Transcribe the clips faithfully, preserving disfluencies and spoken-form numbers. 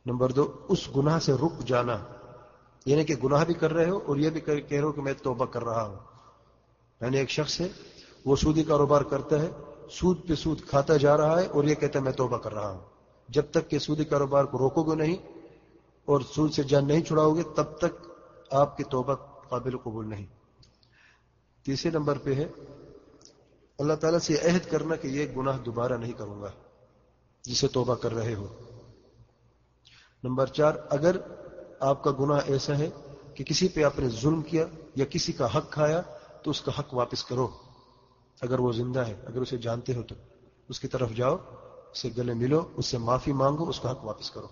Number دو اس گناہ سے رک جانا، یعنی کہ گناہ بھی کر رہے ہو اور یہ بھی کہہ رہے ہو کہ میں توبہ کر رہا ہوں. یعنی ایک شخص ہے وہ سودی کاروبار کرتا ہے، سود پہ سود کھاتا جا رہا ہے اور یہ کہتا ہے میں توبہ کر رہا ہوں. جب تک کہ سودی کاروبار کو روکو گے نہیں اور سود سے جان نہیں چھڑاؤ گے تب تک آپ کی توبہ قابل قبول نہیں. تیسرے نمبر پہ ہے اللہ تعالیٰ سے عہد کرنا کہ یہ گناہ دوبارہ نہیں کروں گا جسے توبہ کر رہے ہو. نمبر چار، اگر آپ کا گناہ ایسا ہے کہ کسی پہ آپ نے ظلم کیا یا کسی کا حق کھایا تو اس کا حق واپس کرو. اگر وہ زندہ ہے، اگر اسے جانتے ہو تو اس کی طرف جاؤ، اسے گلے ملو، اس سے معافی مانگو، اس کا حق واپس کرو.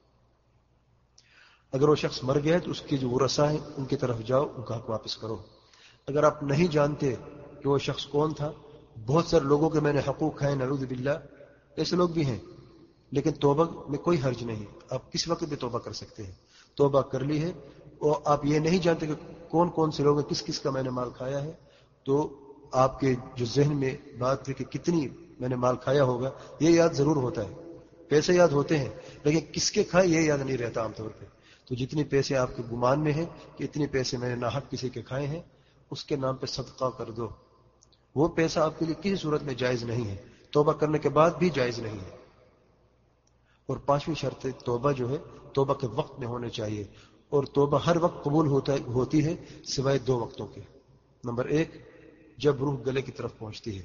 اگر وہ شخص مر گیا ہے تو اس کی جو ورثاء ہیں ان کی طرف جاؤ، ان کا حق واپس کرو. اگر آپ نہیں جانتے کہ وہ شخص کون تھا، بہت سارے لوگوں کے میں نے حقوق کھائے نعوذ باللہ، ایسے لوگ بھی ہیں، لیکن توبہ میں کوئی حرج نہیں، آپ کس وقت بھی توبہ کر سکتے ہیں. توبہ کر لی ہے اور آپ یہ نہیں جانتے کہ کون کون سے لوگ ہیں، کس کس کا میں نے مال کھایا ہے، تو آپ کے جو ذہن میں بات ہے کہ کتنی میں نے مال کھایا ہوگا یہ یاد ضرور ہوتا ہے. پیسے یاد ہوتے ہیں لیکن کس کے کھائے یہ یاد نہیں رہتا عام طور پہ. تو جتنی پیسے آپ کے گمان میں ہیں کہ اتنے پیسے میں نے ناحق کسی کے کھائے ہیں، اس کے نام پہ صدقہ کر دو. وہ پیسہ آپ کے لیے کسی صورت میں جائز نہیں ہے، توبہ کرنے کے بعد بھی جائز نہیں ہے. اور پانچویں شرط توبہ جو ہے توبہ کے وقت میں ہونے چاہیے، اور توبہ ہر وقت قبول ہوتا ہے ہوتی ہے سوائے دو وقتوں کے. نمبر ایک، جب روح گلے کی طرف پہنچتی ہے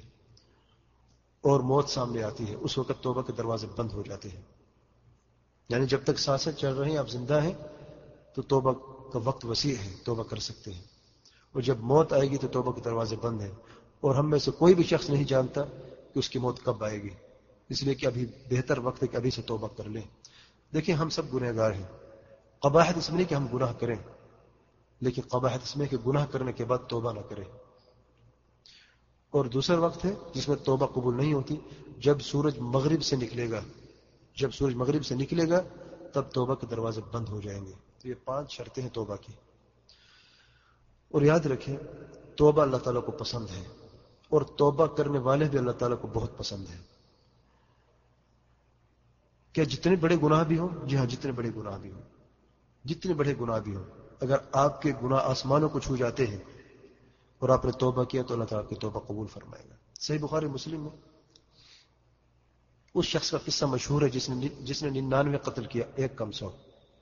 اور موت سامنے آتی ہے، اس وقت توبہ کے دروازے بند ہو جاتے ہیں. یعنی جب تک سانسیں چل رہی ہیں، آپ زندہ ہیں، تو توبہ کا وقت وسیع ہے، توبہ کر سکتے ہیں. اور جب موت آئے گی تو توبہ کے دروازے بند ہیں، اور ہم میں سے کوئی بھی شخص نہیں جانتا کہ اس کی موت کب آئے گی. اس لیے کہ ابھی بہتر وقت ہے کہ ابھی سے توبہ کر لیں. دیکھیں ہم سب گنہ گار ہیں، قباحت اس میں نہیں کہ ہم گناہ کریں، لیکن قباحت اس میں کہ گناہ کرنے کے بعد توبہ نہ کریں. اور دوسرا وقت ہے جس میں توبہ قبول نہیں ہوتی، جب سورج مغرب سے نکلے گا. جب سورج مغرب سے نکلے گا تب توبہ کے دروازے بند ہو جائیں گے. تو یہ پانچ شرطیں ہیں توبہ کی. اور یاد رکھیں توبہ اللہ تعالیٰ کو پسند ہے، اور توبہ کرنے والے بھی اللہ تعالیٰ کو بہت پسند ہے. کہ جتنے بڑے گناہ بھی ہوں، جی ہاں جتنے بڑے گناہ بھی ہوں، جتنے بڑے گناہ بھی ہوں، اگر آپ کے گناہ آسمانوں کو چھو جاتے ہیں اور آپ نے توبہ کیا تو اللہ تعالیٰ کی توبہ قبول فرمائے گا. صحیح بخاری مسلم میں اس شخص کا قصہ مشہور ہے جس نے جس نے ننانوے قتل کیا، ایک کم سو.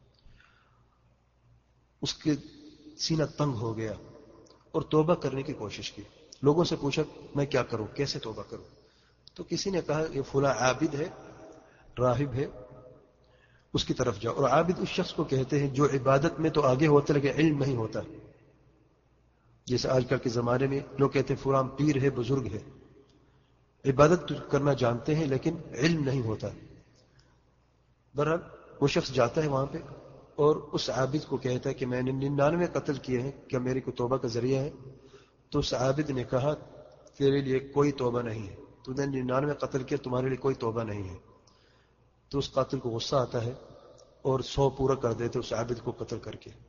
اس کے سینہ تنگ ہو گیا اور توبہ کرنے کی کوشش کی. لوگوں سے پوچھا میں کیا کروں، کیسے توبہ کروں؟ تو کسی نے کہا یہ فلاں عابد ہے، راہب ہے، اس کی طرف جاؤ. اور عابد اس شخص کو کہتے ہیں جو عبادت میں تو آگے ہوتا لیکن علم نہیں ہوتا. جیسے آج کل کے زمانے میں لوگ کہتے ہیں فلاں پیر ہے، بزرگ ہے، عبادت کرنا جانتے ہیں لیکن علم نہیں ہوتا. بہرحال وہ شخص جاتا ہے وہاں پہ اور اس عابد کو کہتا ہے کہ میں نے ننانوے قتل کیے ہیں، کیا میری کوئی توبہ کا ذریعہ ہے؟ تو اس عابد نے کہا تیرے لیے کوئی توبہ نہیں ہے، تو نے ننانوے قتل کیا، تمہارے لیے کوئی توبہ نہیں ہے. تو اس قاتل کو غصہ آتا ہے اور سو پورا کر دیتے اس عابد کو قتل کر کے.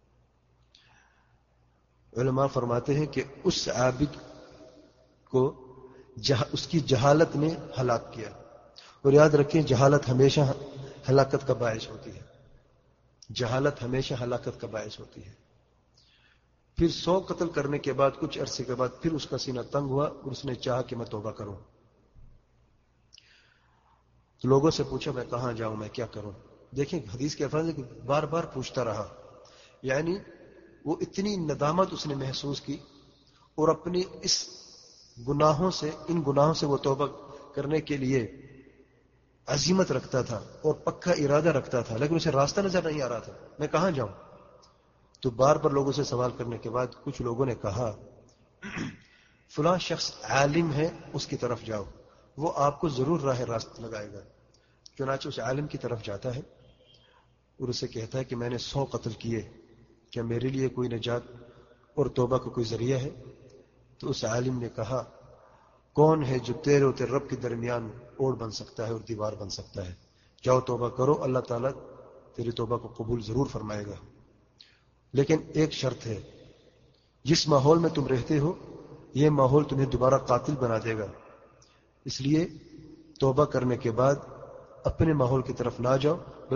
علماء فرماتے ہیں کہ اس عابد کو جہ اس کی جہالت نے ہلاک کیا. اور یاد رکھیں جہالت ہمیشہ ہلاکت کا باعث ہوتی ہے، جہالت ہمیشہ ہلاکت کا باعث ہوتی ہے. پھر سو قتل کرنے کے بعد کچھ عرصے کے بعد پھر اس کا سینہ تنگ ہوا اور اس نے چاہا کہ میں توبہ کروں. تو لوگوں سے پوچھا میں کہاں جاؤں، میں کیا کروں؟ دیکھیں حدیث کے الفاظ کہ بار بار پوچھتا رہا. یعنی وہ اتنی ندامت اس نے محسوس کی اور اپنی اس گناہوں سے ان گناہوں سے وہ توبہ کرنے کے لیے عزیمت رکھتا تھا اور پکا ارادہ رکھتا تھا، لیکن اسے راستہ نظر نہیں آ رہا تھا میں کہاں جاؤں. تو بار بار لوگوں سے سوال کرنے کے بعد کچھ لوگوں نے کہا فلاں شخص عالم ہے، اس کی طرف جاؤ، وہ آپ کو ضرور راہ راست لگائے گا. چنانچہ اس عالم کی طرف جاتا ہے اور اسے کہتا ہے کہ میں نے سو قتل کیے، کیا میرے لیے کوئی نجات اور توبہ کا کوئی ذریعہ ہے؟ تو اس عالم نے کہا کون ہے جو تیرے اور تیرے رب کے درمیان اوڑ بن سکتا ہے اور دیوار بن سکتا ہے؟ جاؤ توبہ کرو، اللہ تعالیٰ تیری توبہ کو قبول ضرور فرمائے گا. لیکن ایک شرط ہے، جس ماحول میں تم رہتے ہو یہ ماحول تمہیں دوبارہ قاتل بنا دے گا، اس لیے توبہ کرنے کے بعد اپنے ماحول کی طرف نہ جاؤ